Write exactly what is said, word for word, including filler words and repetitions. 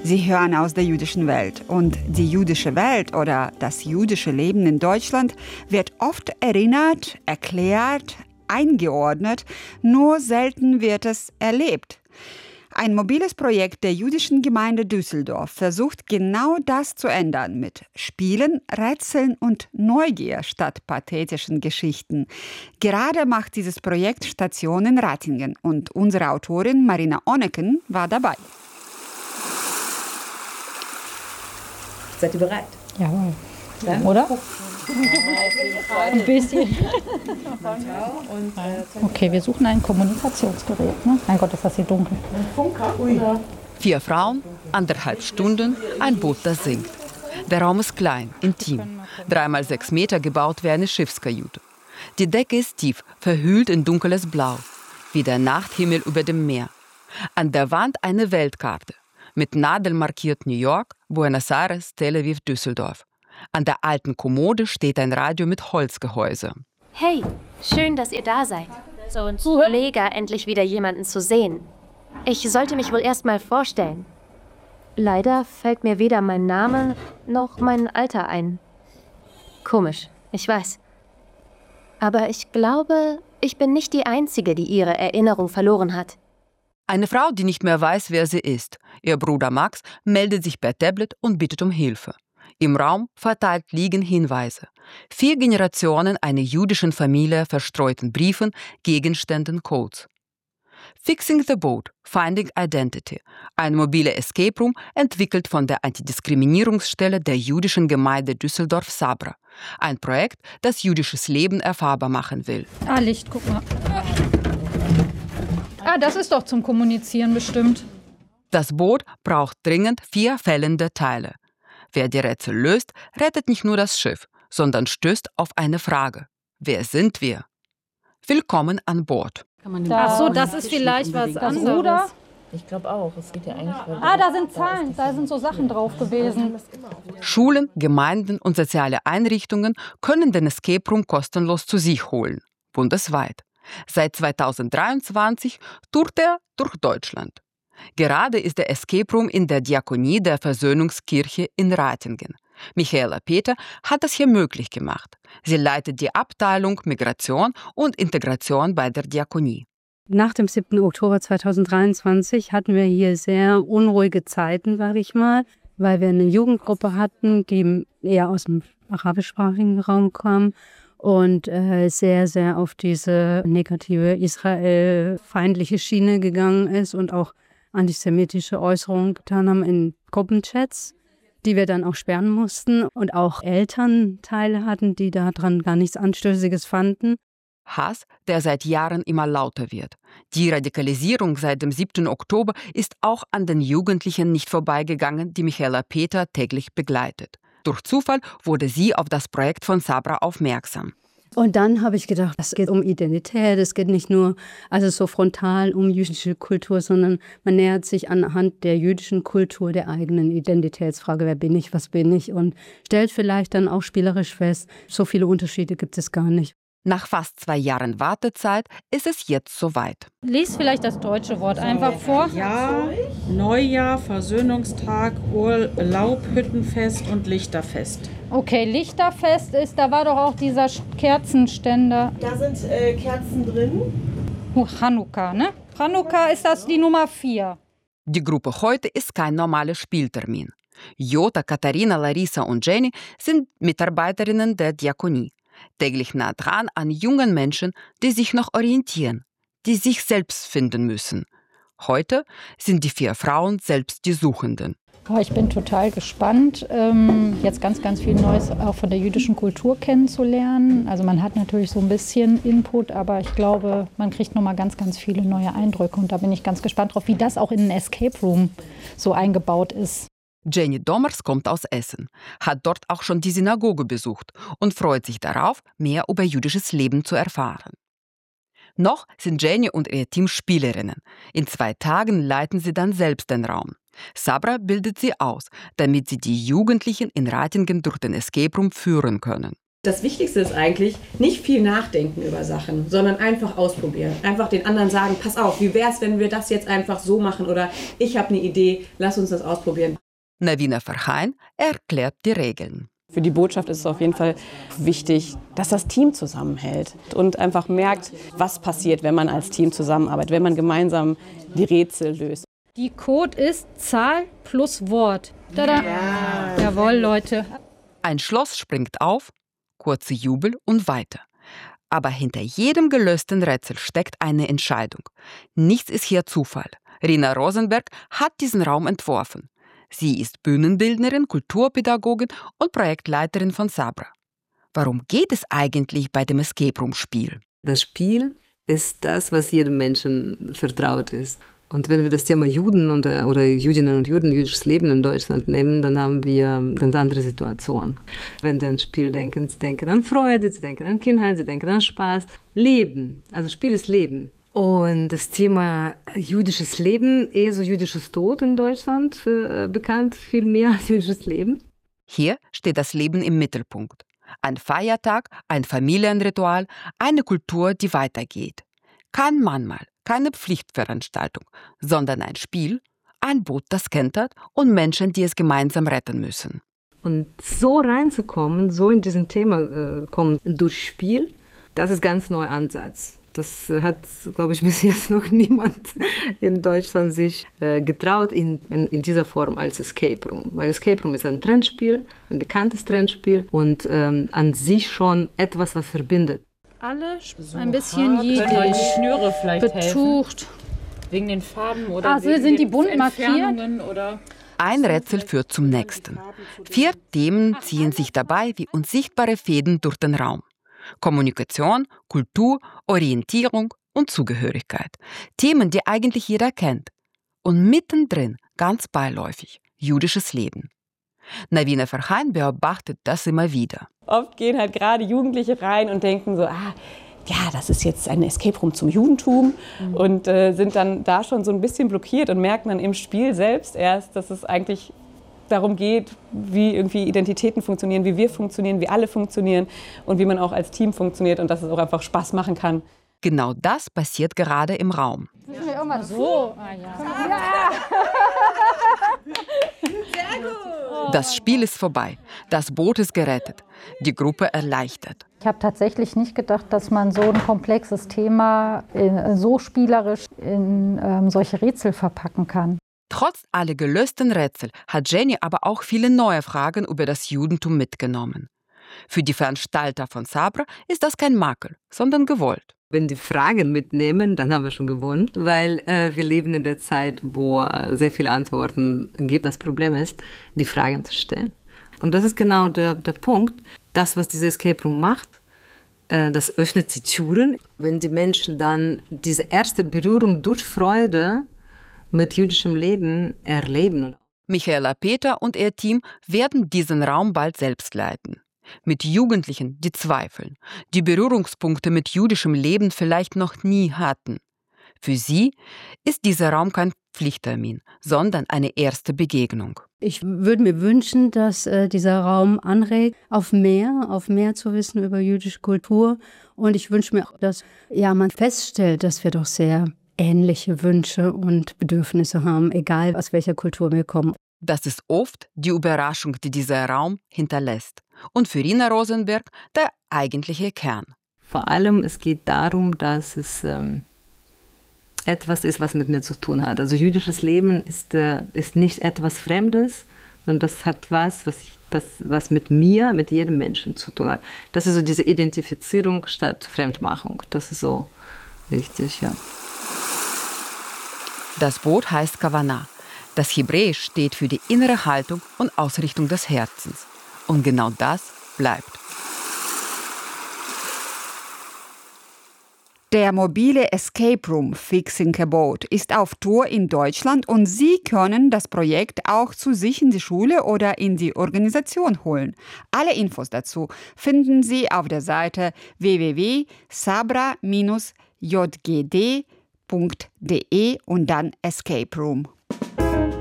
Sie hören aus der jüdischen Welt. Und die jüdische Welt oder das jüdische Leben in Deutschland wird oft erinnert, erklärt, eingeordnet, nur selten wird es erlebt. Ein mobiles Projekt der jüdischen Gemeinde Düsseldorf versucht genau das zu ändern mit Spielen, Rätseln und Neugier statt pathetischen Geschichten. Gerade macht dieses Projekt Station in Ratingen und unsere Autorin Marina Onneken war dabei. Seid ihr bereit? Jawohl. Dann? Oder? Ein bisschen. Okay, wir suchen ein Kommunikationsgerät. Ne? Mein Gott, ist das hier dunkel. Vier Frauen, anderthalb Stunden, ein Boot, das sinkt. Der Raum ist klein, intim. Drei mal sechs Meter gebaut wie eine Schiffskajüte. Die Decke ist tief, verhüllt in dunkles Blau, wie der Nachthimmel über dem Meer. An der Wand eine Weltkarte. Mit Nadel markiert New York, Buenos Aires, Tel Aviv, Düsseldorf. An der alten Kommode steht ein Radio mit Holzgehäuse. Hey, schön, dass ihr da seid. So ein mega, endlich wieder jemanden zu sehen. Ich sollte mich wohl erst mal vorstellen. Leider fällt mir weder mein Name noch mein Alter ein. Komisch, ich weiß. Aber ich glaube, ich bin nicht die Einzige, die ihre Erinnerung verloren hat. Eine Frau, die nicht mehr weiß, wer sie ist. Ihr Bruder Max meldet sich per Tablet und bittet um Hilfe. Im Raum verteilt liegen Hinweise. Vier Generationen einer jüdischen Familie verstreuten Briefen, Gegenständen, Codes. Fixing the Boat, Finding Identity, ein mobiler Escape Room, entwickelt von der Antidiskriminierungsstelle der jüdischen Gemeinde Düsseldorf Sabra. Ein Projekt, das jüdisches Leben erfahrbar machen will. Ah, Licht, guck mal. Ah, das ist doch zum Kommunizieren bestimmt. Das Boot braucht dringend vier fällende Teile. Wer die Rätsel löst, rettet nicht nur das Schiff, sondern stößt auf eine Frage. Wer sind wir? Willkommen an Bord. Ach so, das ist vielleicht was anderes. Ruder? Ich glaube auch. Es geht ja eigentlich. Ah, da sind Zahlen, da sind so Sachen drauf gewesen. Schulen, Gemeinden und soziale Einrichtungen können den Escape Room kostenlos zu sich holen. Bundesweit. Seit zweitausenddreiundzwanzig tourt er durch Deutschland. Gerade ist der Escape Room in der Diakonie der Versöhnungskirche in Ratingen. Michaela Peter hat das hier möglich gemacht. Sie leitet die Abteilung Migration und Integration bei der Diakonie. Nach dem siebten Oktober zweitausenddreiundzwanzig hatten wir hier sehr unruhige Zeiten, sage ich mal, weil wir eine Jugendgruppe hatten, die eher aus dem arabischsprachigen Raum kam und äh, sehr, sehr auf diese negative israelfeindliche Schiene gegangen ist und auch antisemitische Äußerungen getan haben in Gruppenchats, die wir dann auch sperren mussten und auch Elternteile hatten, die daran gar nichts Anstößiges fanden. Hass, der seit Jahren immer lauter wird. Die Radikalisierung seit dem siebten Oktober ist auch an den Jugendlichen nicht vorbeigegangen, die Michaela Peter täglich begleitet. Durch Zufall wurde sie auf das Projekt von Sabra aufmerksam. Und dann habe ich gedacht, es geht um Identität, es geht nicht nur also so frontal um jüdische Kultur, sondern man nähert sich anhand der jüdischen Kultur der eigenen Identitätsfrage, wer bin ich, was bin ich, und stellt vielleicht dann auch spielerisch fest, so viele Unterschiede gibt es gar nicht. Nach fast zwei Jahren Wartezeit ist es jetzt soweit. Lies vielleicht das deutsche Wort einfach vor. Ja, Neujahr, Versöhnungstag, Laubhüttenfest und Lichterfest. Okay, Lichterfest ist, da war doch auch dieser Kerzenständer. Da sind äh, Kerzen drin. Chanukka, ne? Chanukka ist das die Nummer vier. Die Gruppe heute ist kein normaler Spieltermin. Jota, Katharina, Larissa und Jenny sind Mitarbeiterinnen der Diakonie. Täglich nah dran an jungen Menschen, die sich noch orientieren, die sich selbst finden müssen. Heute sind die vier Frauen selbst die Suchenden. Oh, ich bin total gespannt, ähm, jetzt ganz, ganz viel Neues auch von der jüdischen Kultur kennenzulernen. Also man hat natürlich so ein bisschen Input, aber ich glaube, man kriegt nochmal ganz, ganz viele neue Eindrücke. Und da bin ich ganz gespannt drauf, wie das auch in einen Escape Room so eingebaut ist. Jenny Dommers kommt aus Essen, hat dort auch schon die Synagoge besucht und freut sich darauf, mehr über jüdisches Leben zu erfahren. Noch sind Jenny und ihr Team Spielerinnen. In zwei Tagen leiten sie dann selbst den Raum. Sabra bildet sie aus, damit sie die Jugendlichen in Ratingen durch den Escape Room führen können. Das Wichtigste ist eigentlich, nicht viel nachdenken über Sachen, sondern einfach ausprobieren. Einfach den anderen sagen, pass auf, wie wäre es, wenn wir das jetzt einfach so machen? Oder ich habe eine Idee, lass uns das ausprobieren. Navina Farhain erklärt die Regeln. Für die Botschaft ist es auf jeden Fall wichtig, dass das Team zusammenhält und einfach merkt, was passiert, wenn man als Team zusammenarbeitet, wenn man gemeinsam die Rätsel löst. Die Code ist Zahl plus Wort. Tada! Ja. Jawohl, Leute. Ein Schloss springt auf, kurze Jubel und weiter. Aber hinter jedem gelösten Rätsel steckt eine Entscheidung. Nichts ist hier Zufall. Rina Rosenberg hat diesen Raum entworfen. Sie ist Bühnenbildnerin, Kulturpädagogin und Projektleiterin von Sabra. Warum geht es eigentlich bei dem Escape Room Spiel? Das Spiel ist das, was jedem Menschen vertraut ist. Und wenn wir das Thema Juden und, oder Jüdinnen und Juden, jüdisches Leben in Deutschland nehmen, dann haben wir eine ganz andere Situation. Wenn sie an Spiel denken, sie denken an Freude, sie denken an Kindheit, sie denken an Spaß. Leben, also Spiel ist Leben. Und das Thema jüdisches Leben, eher so jüdisches Tod in Deutschland, äh, bekannt viel mehr als jüdisches Leben. Hier steht das Leben im Mittelpunkt. Ein Feiertag, ein Familienritual, eine Kultur, die weitergeht. Kein Mahnmal, keine Pflichtveranstaltung, sondern ein Spiel, ein Boot, das kentert und Menschen, die es gemeinsam retten müssen. Und so reinzukommen, so in diesem Thema äh, kommen durch Spiel, das ist ganz neuer Ansatz. Das hat, glaube ich, bis jetzt noch niemand in Deutschland sich äh, getraut in, in, in dieser Form als Escape Room. Weil Escape Room ist ein Trendspiel, ein bekanntes Trendspiel und ähm, an sich schon etwas, was verbindet. Alle So ein bisschen hart. Können euch jiddisch, die Schnüre vielleicht betucht. helfen? Wegen den Farben oder Also wegen sind die den bunt markiert? Entfernungen oder Ein Rätsel führt zum nächsten. Vier Themen ziehen sich dabei wie unsichtbare Fäden durch den Raum. Kommunikation, Kultur, Orientierung und Zugehörigkeit. Themen, die eigentlich jeder kennt. Und mittendrin, ganz beiläufig, jüdisches Leben. Navina Farhain beobachtet das immer wieder. Oft gehen halt gerade Jugendliche rein und denken so, ah, ja, das ist jetzt ein Escape Room zum Judentum mhm. und äh, sind dann da schon so ein bisschen blockiert und merken dann im Spiel selbst erst, dass es eigentlich darum geht, wie irgendwie Identitäten funktionieren, wie wir funktionieren, wie alle funktionieren und wie man auch als Team funktioniert und dass es auch einfach Spaß machen kann. Genau das passiert gerade im Raum. Müssen wir irgendwann so? Ah, ja. Ja. Sehr gut. Das Spiel ist vorbei. Das Boot ist gerettet. Die Gruppe erleichtert. Ich habe tatsächlich nicht gedacht, dass man so ein komplexes Thema in, so spielerisch in ähm, solche Rätsel verpacken kann. Trotz aller gelösten Rätsel hat Jenny aber auch viele neue Fragen über das Judentum mitgenommen. Für die Veranstalter von Sabra ist das kein Makel, sondern gewollt. Wenn die Fragen mitnehmen, dann haben wir schon gewonnen, weil äh, wir leben in der Zeit, wo äh, sehr viele Antworten gibt. Das Problem ist, die Fragen zu stellen. Und das ist genau der, der Punkt. Das, was diese Escape Room macht, äh, das öffnet die Türen. Wenn die Menschen dann diese erste Berührung durch Freude mit jüdischem Leben erleben. Michaela Peter und ihr Team werden diesen Raum bald selbst leiten. Mit Jugendlichen, die zweifeln, die Berührungspunkte mit jüdischem Leben vielleicht noch nie hatten. Für sie ist dieser Raum kein Pflichttermin, sondern eine erste Begegnung. Ich würde mir wünschen, dass äh, dieser Raum anregt, auf mehr, auf mehr zu wissen über jüdische Kultur. Und ich wünsche mir auch, dass ja, man feststellt, dass wir doch sehr ähnliche Wünsche und Bedürfnisse haben, egal aus welcher Kultur wir kommen. Das ist oft die Überraschung, die dieser Raum hinterlässt. Und für Rina Rosenberg der eigentliche Kern. Vor allem, es geht darum, dass es ähm, etwas ist, was mit mir zu tun hat. Also jüdisches Leben ist, äh, ist nicht etwas Fremdes, sondern das hat was, was, ich, das, was mit mir, mit jedem Menschen zu tun hat. Das ist so diese Identifizierung statt Fremdmachung. Das ist so wichtig, ja. Das Boot heißt Kavanah. Das Hebräisch steht für die innere Haltung und Ausrichtung des Herzens. Und genau das bleibt. Der mobile Escape Room Fixing a Boat ist auf Tour in Deutschland und Sie können das Projekt auch zu sich in die Schule oder in die Organisation holen. Alle Infos dazu finden Sie auf der Seite w w w punkt sabra dash j g d punkt d e und dann Escape Room.